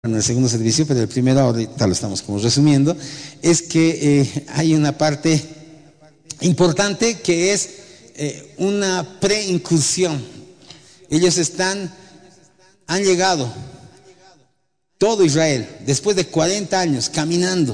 en el segundo servicio, pero el primero ahorita lo estamos como resumiendo, es que hay una parte importante que es una preincursión. Ellos han llegado, todo Israel, después de 40 años caminando.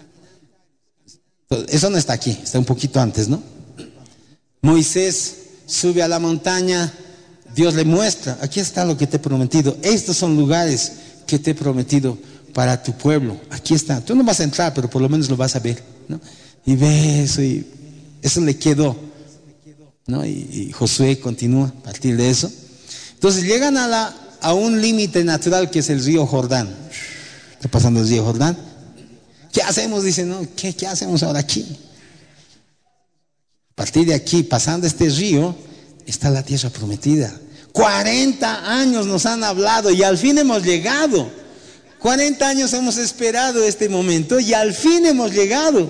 Eso no está aquí, está un poquito antes, ¿no? Moisés sube a la montaña, Dios le muestra, aquí está lo que te he prometido, estos son lugares que te he prometido para tu pueblo, aquí está, tú no vas a entrar, pero por lo menos lo vas a ver, ¿no? Y ve eso, y eso le quedó, ¿no? Y Josué continúa a partir de eso. Entonces llegan a un límite natural que es el río Jordán. Está pasando el río Jordán. ¿Qué hacemos? Dicen, ¿no? ¿Qué hacemos ahora aquí? A partir de aquí, pasando este río, está la tierra prometida. 40 años nos han hablado y al fin hemos llegado. 40 años hemos esperado este momento y al fin hemos llegado.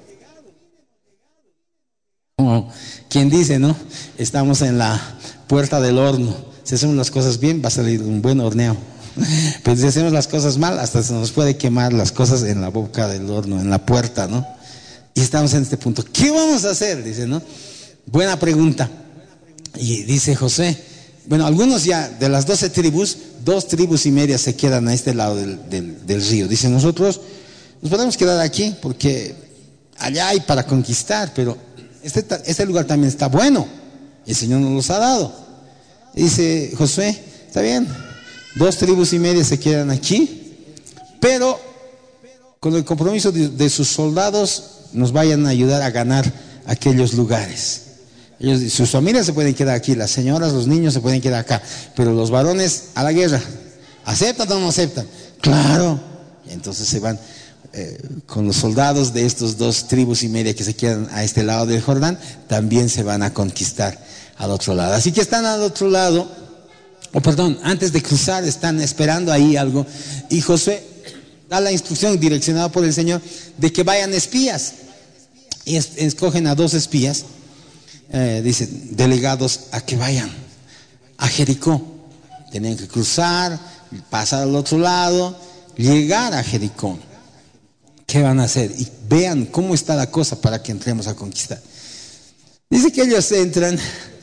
Como quien dice, ¿no? Estamos en la puerta del horno. Si hacemos las cosas bien, va a salir un buen horneo. Pero si hacemos las cosas mal, hasta se nos puede quemar las cosas en la boca del horno, en la puerta, ¿no? Y estamos en este punto. ¿Qué vamos a hacer? Dice, ¿no? Buena pregunta. Y dice José, bueno, algunos ya de las 12 tribus, 2 tribus y media se quedan a este lado del río. Dicen, nosotros nos podemos quedar aquí porque allá hay para conquistar, pero este lugar también está bueno. El Señor nos los ha dado. Dice Josué, está bien, 2 tribus y media se quedan aquí, pero con el compromiso de sus soldados nos vayan a ayudar a ganar aquellos lugares. Sus familias se pueden quedar aquí, las señoras, los niños se pueden quedar acá, pero los varones a la guerra. ¿Aceptan o no aceptan? Claro. Y entonces se van con los soldados de estos 2 tribus y media que se quedan a este lado del Jordán, también se van a conquistar al otro lado. Así que están al otro lado, antes de cruzar están esperando ahí algo, y Josué da la instrucción direccionada por el Señor de que vayan espías, y escogen a 2 espías, dicen, delegados a que vayan a Jericó. Tienen que cruzar, pasar al otro lado, llegar a Jericó. ¿Qué van a hacer? Y vean cómo está la cosa para que entremos a conquistar. Dice que ellos entran,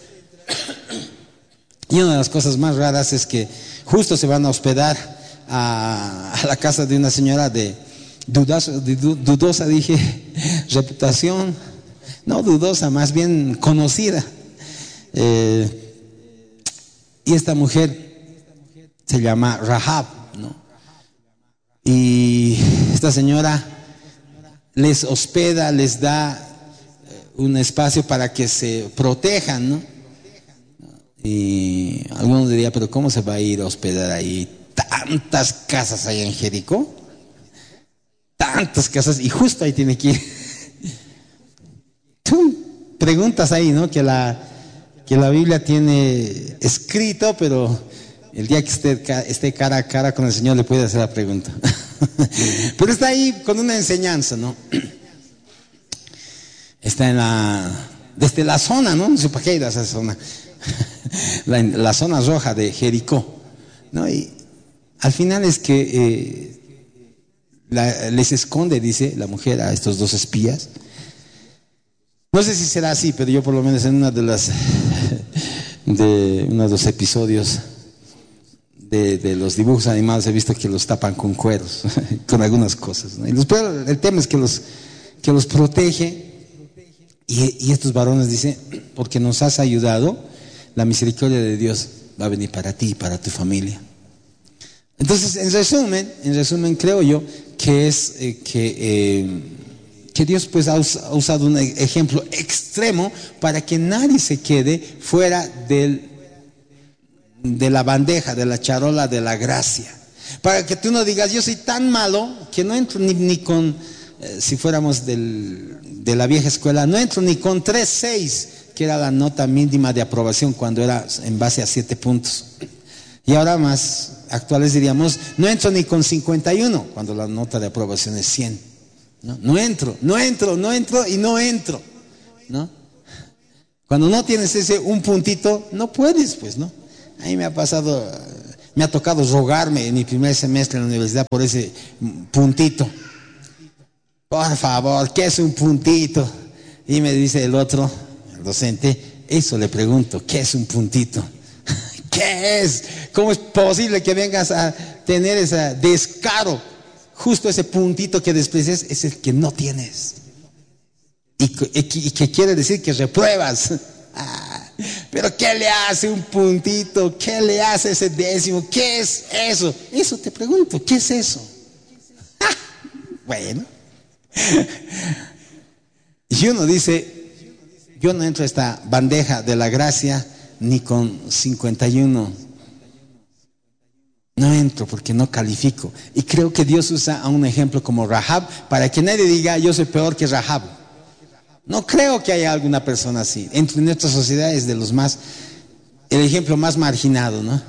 y una de las cosas más raras es que justo se van a hospedar a la casa de una señora de dudosa, reputación, no dudosa, más bien conocida. Y esta mujer se llama Rahab, ¿no? Y esta señora les hospeda, les da un espacio para que se protejan, ¿no? Y algunos dirían, pero ¿cómo se va a ir a hospedar ahí? Tantas casas hay en Jericó, tantas casas, y justo ahí tiene que ir. Tú preguntas ahí, ¿no? Que la Biblia tiene escrito, pero el día que esté cara a cara con el Señor le puede hacer la pregunta. Pero está ahí con una enseñanza, ¿no? Está desde la zona, ¿no? No sé para qué ir a esa zona. La zona roja de Jericó, ¿no? Y al final es que les esconde, dice la mujer, a estos 2 espías. No sé si será así, pero yo por lo menos en uno de los episodios de los dibujos animados he visto que los tapan con cueros, con algunas cosas, ¿no? Y el tema es que los protege, y estos varones dicen, porque nos has ayudado, la misericordia de Dios va a venir para ti y para tu familia. Entonces, en resumen, creo yo que es que Dios pues ha usado un ejemplo extremo para que nadie se quede fuera de la bandeja, de la charola de la gracia. Para que tú no digas, yo soy tan malo que no entro ni con, si fuéramos de la vieja escuela, no entro ni con 3.6, que era la nota mínima de aprobación cuando era en base a 7 puntos. Y ahora más actuales diríamos, no entro ni con 51, cuando la nota de aprobación es 100. No entro, ¿no? Cuando no tienes ese un puntito, no puedes, pues, ¿no? A mí me ha pasado Me ha tocado rogarme en mi primer semestre en la universidad por ese puntito. Por favor, ¿qué es un puntito? Y me dice el otro, el docente, eso le pregunto, ¿qué es un puntito? ¿Qué es? ¿Cómo es posible que vengas a tener ese descaro? Justo ese puntito que desprecias es el que no tienes. Y que quiere decir que repruebas. Pero ¿qué le hace un puntito? ¿Qué le hace ese décimo? ¿Qué es eso? Eso te pregunto, ¿qué es eso? Bueno. Y uno dice, yo no entro a esta bandeja de la gracia ni con 51. No entro porque no califico. Y creo que Dios usa a un ejemplo como Rahab para que nadie diga yo soy peor que Rahab. No creo que haya alguna persona así. Entre nuestra sociedad es de los más, el ejemplo más marginado, ¿no?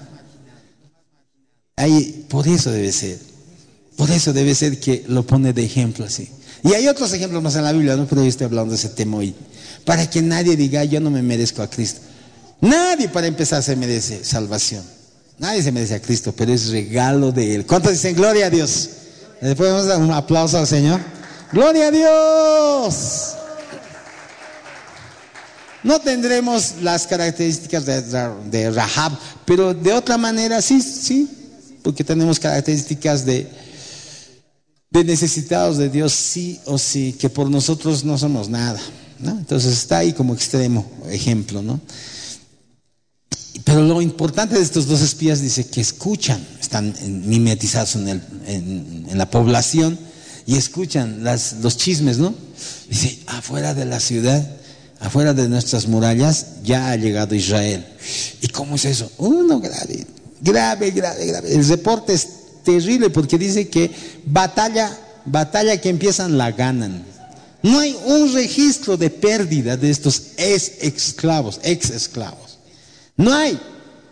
Por eso debe ser. Por eso debe ser que lo pone de ejemplo así. Y hay otros ejemplos más en la Biblia, ¿no? Pero yo estoy hablando de ese tema hoy. Para que nadie diga yo no me merezco a Cristo. Nadie para empezar se merece salvación. Nadie se merece a Cristo, pero es regalo de Él. ¿Cuántos dicen gloria a Dios? ¿Le podemos dar un aplauso al Señor? ¡Gloria a Dios! No tendremos las características de Rahab, pero de otra manera sí, porque tenemos características de necesitados de Dios, sí o sí, que por nosotros no somos nada, ¿no? Entonces está ahí como extremo ejemplo, ¿no? Pero lo importante de estos dos espías dice que escuchan, están mimetizados en la población y escuchan los chismes, ¿no? Dice, afuera de la ciudad, afuera de nuestras murallas, ya ha llegado Israel. ¿Y cómo es eso? Grave. El reporte es terrible porque dice que batalla que empiezan la ganan. No hay un registro de pérdida de estos ex esclavos. No hay.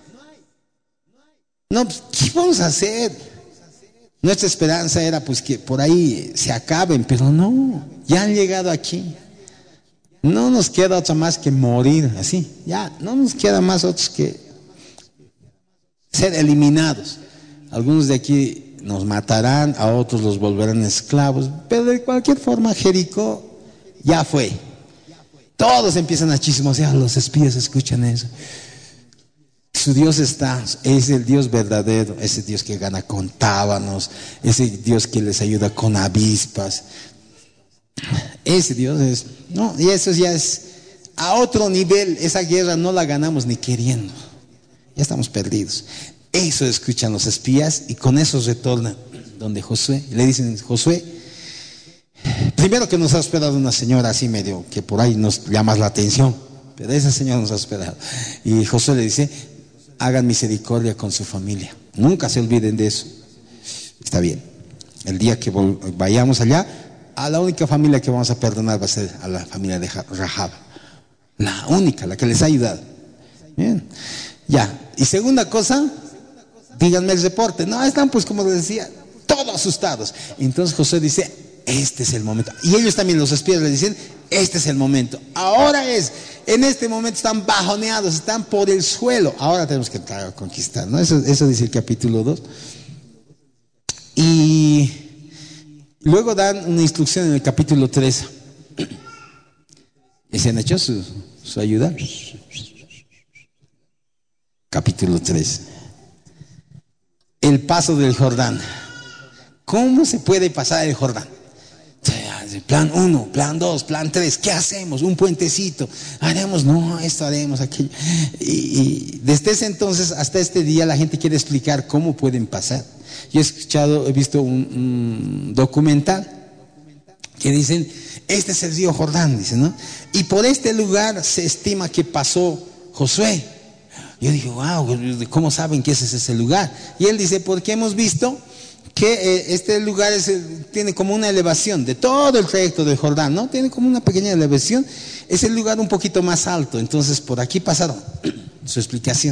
No, pues, ¿qué vamos a hacer? Nuestra esperanza era pues que por ahí se acaben, pero no, ya han llegado aquí. No nos queda otra más que morir, así, ya, no nos queda más otros que ser eliminados. Algunos de aquí nos matarán, a otros los volverán esclavos, pero de cualquier forma Jericó ya fue. Todos empiezan a chismosear, los espías escuchan eso. Su Dios es el Dios verdadero, ese Dios que gana con tábanos, ese Dios que les ayuda con avispas. Ese Dios es, no, y eso ya es a otro nivel. Esa guerra no la ganamos ni queriendo, ya estamos perdidos. Eso escuchan los espías y con eso retornan donde Josué. Le dicen, Josué, primero que nos ha hospedado una señora así medio que por ahí nos llama la atención, pero esa señora nos ha hospedado. Y Josué le dice, hagan misericordia con su familia, nunca se olviden de eso. Está bien, el día que vayamos allá, a la única familia que vamos a perdonar va a ser a la familia de Rahab, la única, la que les ha ayudado. Bien, ya. Y segunda cosa, díganme el reporte. No, están pues como les decía, todos asustados. Entonces Josué dice, este es el momento. Y ellos también, los espías, le dicen, este es el momento. Ahora en este momento están bajoneados, están por el suelo. Ahora tenemos que entrar a conquistar, ¿no? Eso dice el capítulo 2. Y luego dan una instrucción en el capítulo 3. Y se han hecho su ayuda. Capítulo 3. El paso del Jordán. ¿Cómo se puede pasar el Jordán? Plan 1, plan 2, plan 3. ¿Qué hacemos? Un puentecito. Haremos, no, esto haremos, aquello. Y desde ese entonces hasta este día la gente quiere explicar cómo pueden pasar. Yo he visto un documental que dicen, este es el río Jordán, dicen, ¿no? Y por este lugar se estima que pasó Josué. Yo digo, wow, ¿cómo saben que ese es ese lugar? Y él dice, porque hemos visto que este lugar tiene como una elevación de todo el trayecto del Jordán, ¿no? Tiene como una pequeña elevación, es el lugar un poquito más alto, entonces por aquí pasaron. Su explicación.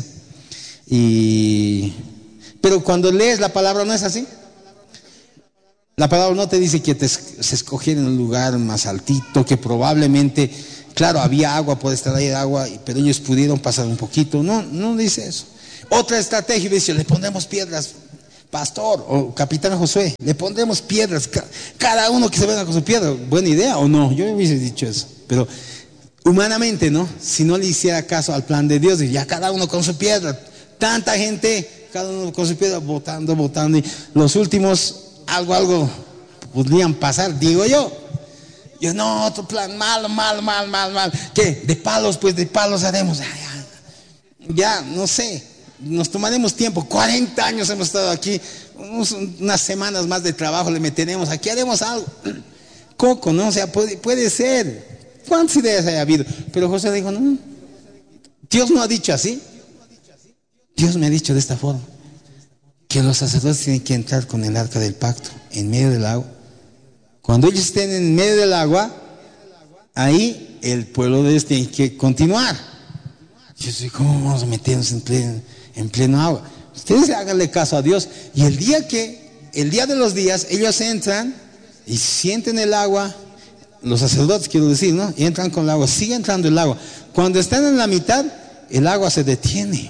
Pero cuando lees la palabra no es así. La palabra no te dice que se escogieron un lugar más altito, que probablemente, claro, había agua, puede estar ahí agua, pero ellos pudieron pasar un poquito. No dice eso. Otra estrategia, dice, le pondremos piedras, pastor o capitán Josué, le pondremos piedras, cada uno que se venga con su piedra. ¿Buena idea o no? Yo hubiese dicho eso, pero humanamente, ¿no? Si no le hiciera caso al plan de Dios, ya cada uno con su piedra, tanta gente, cada uno con su piedra, votando, y los últimos, algo podrían pasar, digo yo. Yo, no, otro plan, mal. ¿Qué? De palos haremos. Ya, no sé, nos tomaremos tiempo. 40 años hemos estado aquí, unas semanas más de trabajo le meteremos, aquí haremos algo. Coco, ¿no? O sea, puede ser. ¿Cuántas ideas haya habido? Pero José dijo, no, Dios no ha dicho así. Dios me ha dicho de esta forma, que los sacerdotes tienen que entrar con el arca del pacto en medio del agua. Cuando ellos estén en medio del agua, ahí el pueblo de Dios tiene que continuar. Yo sé, ¿cómo vamos a meternos en pleno agua? Ustedes háganle caso a Dios. Y el día de los días, ellos entran y sienten el agua. Los sacerdotes, quiero decir, ¿no? Y entran con el agua, sigue entrando el agua. Cuando están en la mitad, el agua se detiene,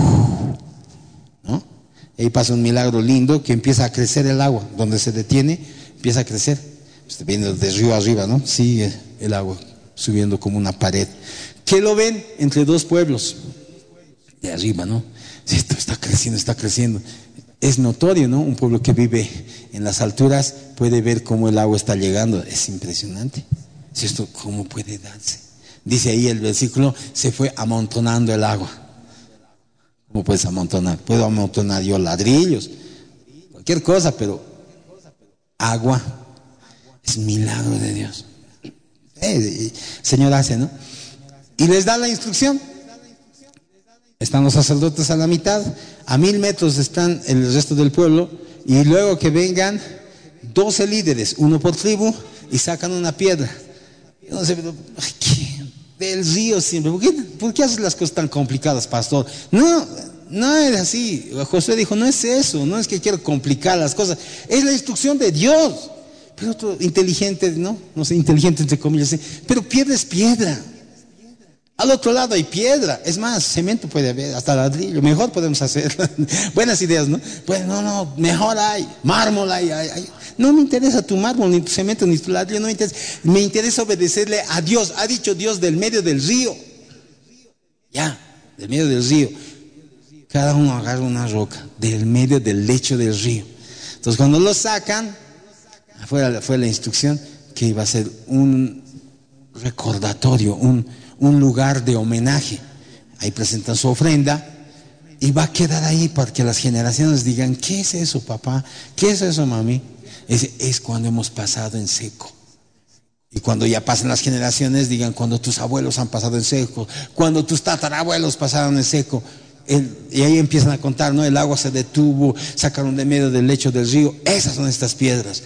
¿no? Y ahí pasa un milagro lindo, que empieza a crecer el agua. Donde se detiene, empieza a crecer. Viene de río arriba, ¿no? Sigue el agua subiendo como una pared. ¿Qué lo ven? Entre dos pueblos de arriba, ¿no? Esto está creciendo. Es notorio, ¿no? Un pueblo que vive en las alturas puede ver cómo el agua está llegando. Es impresionante. ¿Esto cómo puede darse? Dice ahí el versículo, se fue amontonando el agua. ¿Cómo puedes amontonar? Puedo amontonar yo ladrillos, cualquier cosa, pero agua es un milagro de Dios. El Señor hace, ¿no? Y les da la instrucción. Están los sacerdotes a la mitad, a 1000 metros están el resto del pueblo, y luego que vengan 12 líderes, uno por tribu, y sacan una piedra. Yo no sé, pero del río siempre. ¿Por qué haces las cosas tan complicadas, pastor? No es así. Josué dijo, no es eso, no es que quiero complicar las cosas, es la instrucción de Dios. Pero otro inteligente, no sé, inteligente entre comillas, pero piedra es piedra. Al otro lado hay piedra, es más, cemento puede haber, hasta ladrillo, mejor podemos hacer. Buenas ideas, ¿no? Pues no, mejor hay, mármol hay. No me interesa tu mármol, ni tu cemento, ni tu ladrillo, no me interesa. Me interesa obedecerle a Dios. Ha dicho Dios del medio del río. Ya, del medio del río. Cada uno agarra una roca, del medio del lecho del río. Entonces cuando lo sacan, fue la instrucción que iba a ser un recordatorio, un lugar de homenaje. Ahí presentan su ofrenda y va a quedar ahí para que las generaciones digan, ¿qué es eso, papá? ¿Qué es eso, mami? Es cuando hemos pasado en seco. Y cuando ya pasen las generaciones, digan, cuando tus abuelos han pasado en seco, cuando tus tatarabuelos pasaron en seco. Y ahí empiezan a contar, ¿no? El agua se detuvo, sacaron de medio del lecho del río. Esas son estas piedras.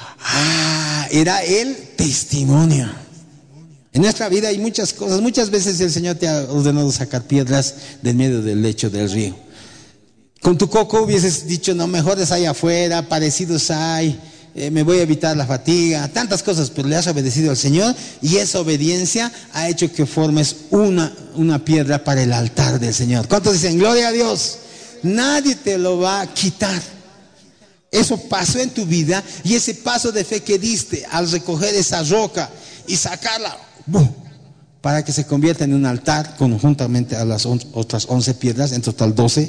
Era el testimonio. En nuestra vida hay muchas cosas. Muchas veces el Señor te ha ordenado sacar piedras del medio del lecho del río. Con tu coco hubieses dicho, no, mejores hay afuera, parecidos hay, me voy a evitar la fatiga, tantas cosas, pero le has obedecido al Señor y esa obediencia ha hecho que formes una piedra para el altar del Señor. ¿Cuántos dicen, gloria a Dios? Nadie te lo va a quitar. Eso pasó en tu vida, y ese paso de fe que diste al recoger esa roca y sacarla, ¡bum!, para que se convierta en un altar conjuntamente a las otras 11 piedras, en total 12,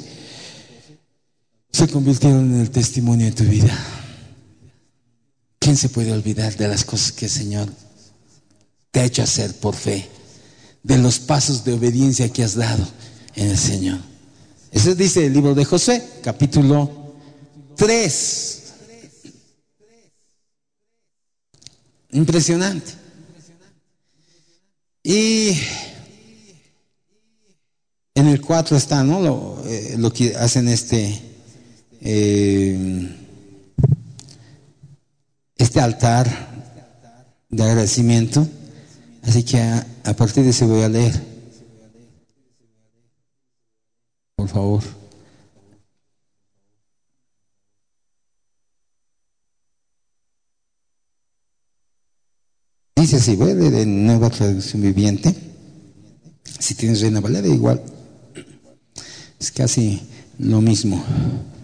se convirtieron en el testimonio de tu vida. ¿Quién se puede olvidar de las cosas que el Señor te ha hecho hacer por fe? De los pasos de obediencia que has dado en el Señor. Eso dice el libro de Josué, capítulo 3. Impresionante. Y en el 4 está, ¿no? Lo que hacen este altar de agradecimiento. Así que a partir de eso voy a leer. Por favor. Dice así, voy a leer en Nueva Traducción Viviente. Si tienes Reina Valera, igual. Es casi lo mismo.